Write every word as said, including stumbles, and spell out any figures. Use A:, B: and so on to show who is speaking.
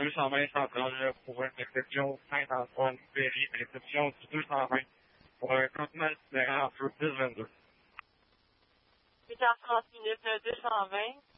A: deux cent vingt central pour une exception Saint-Antoine, Berry, exception du deux cent vingt pour un contenant itinérant en feu dix vingt-deux.
B: huit heures trente minutes, deux cent vingt.